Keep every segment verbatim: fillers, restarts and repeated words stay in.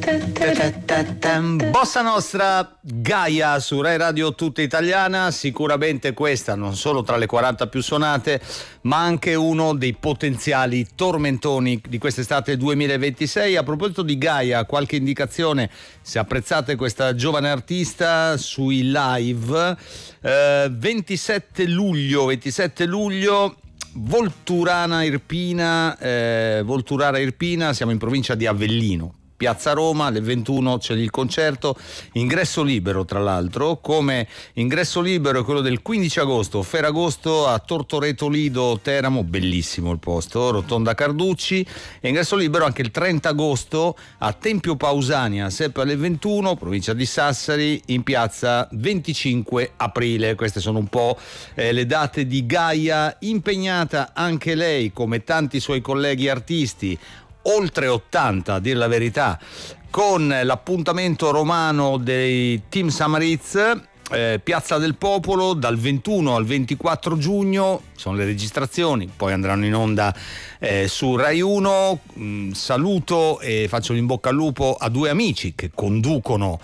Bossa Nostra, Gaia su Rai Radio Tutta Italiana, sicuramente questa non solo tra le quaranta più suonate, ma anche uno dei potenziali tormentoni di quest'estate duemilaventisei. A proposito di Gaia, qualche indicazione, se apprezzate questa giovane artista, sui live, eh, ventisette luglio, ventisette luglio, Volturana Irpina, eh, Volturara Irpina, siamo in provincia di Avellino, Piazza Roma, alle ventuno c'è il concerto, ingresso libero tra l'altro, come ingresso libero è quello del quindici agosto, Ferragosto a Tortoreto Lido, Teramo, bellissimo il posto, Rotonda Carducci, e ingresso libero anche il trenta agosto a Tempio Pausania, sempre alle ventuno, provincia di Sassari, in piazza venticinque aprile. Queste sono un po' eh, le date di Gaia, impegnata anche lei come tanti suoi colleghi artisti, oltre ottanta a dir la verità, con l'appuntamento romano dei Team Samariz, eh, Piazza del Popolo, dal ventuno al ventiquattro giugno, sono le registrazioni, poi andranno in onda eh, su Rai uno. Mm, saluto e faccio in bocca al lupo a due amici che conducono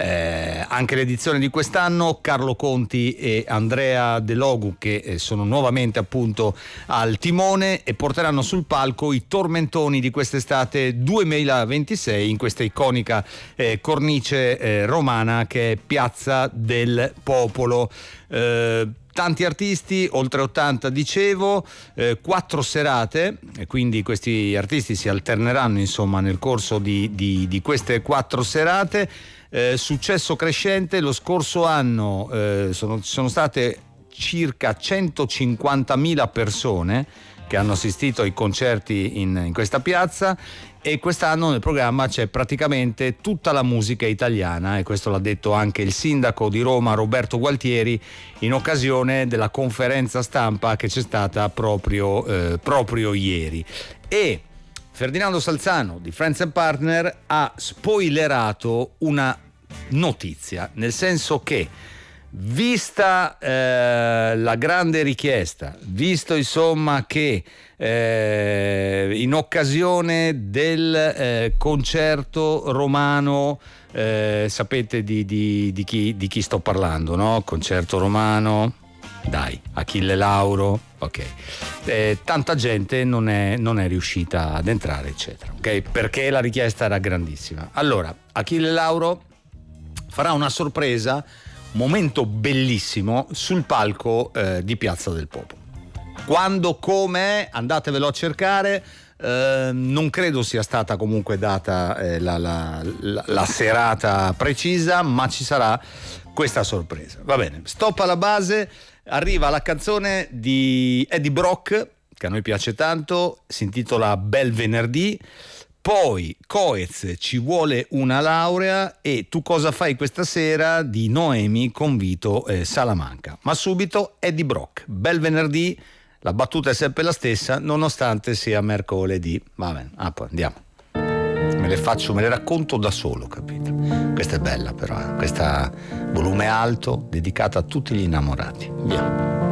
Eh, anche l'edizione di quest'anno, Carlo Conti e Andrea De Logu, che eh, sono nuovamente appunto al timone e porteranno sul palco i tormentoni di quest'estate duemilaventisei in questa iconica eh, cornice eh, romana che è Piazza del Popolo. Eh, Tanti artisti, oltre ottanta dicevo, eh, quattro serate, e quindi questi artisti si alterneranno insomma nel corso di, di, di queste quattro serate. Eh, successo crescente, lo scorso anno eh, sono, sono state circa centocinquantamila persone che hanno assistito ai concerti in, in questa piazza, e quest'anno nel programma c'è praticamente tutta la musica italiana, e questo l'ha detto anche il sindaco di Roma Roberto Gualtieri in occasione della conferenza stampa che c'è stata proprio, eh, proprio ieri. E Ferdinando Salzano di Friends and Partner ha spoilerato una notizia, nel senso che, vista eh, la grande richiesta, visto insomma che eh, in occasione del eh, concerto romano, eh, sapete di, di, di, chi, di chi sto parlando, no? Concerto romano, dai, Achille Lauro, ok, eh, tanta gente non è, non è riuscita ad entrare, eccetera, ok, perché la richiesta era grandissima. Allora, Achille Lauro farà una sorpresa, momento bellissimo sul palco eh, di Piazza del Popolo. Quando, come, andatevelo a cercare. Eh, non credo sia stata comunque data eh, la, la, la, la serata precisa, ma ci sarà questa sorpresa. Va bene, stop alla base, arriva la canzone di Eddie Brock che a noi piace tanto, si intitola Bel Venerdì. Poi Coez, Ci vuole una laurea, e Tu cosa fai questa sera di Noemi con Vito eh, Salamanca. Ma subito Eddie Brock, Bel Venerdì. La battuta è sempre la stessa nonostante sia mercoledì. Va bene, ah, poi andiamo. Me le faccio, me le racconto da solo, capito? Questa è bella però, eh? Questa volume alto dedicata a tutti gli innamorati. Via.